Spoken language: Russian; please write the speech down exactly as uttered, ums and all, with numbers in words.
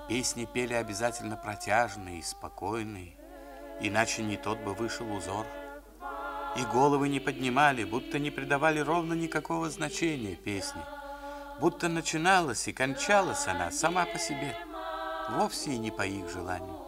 Песни пели обязательно протяжные и спокойные, иначе не тот бы вышел узор. И головы не поднимали, будто не придавали ровно никакого значения песне, будто начиналась и кончалась она сама по себе, вовсе и не по их желанию.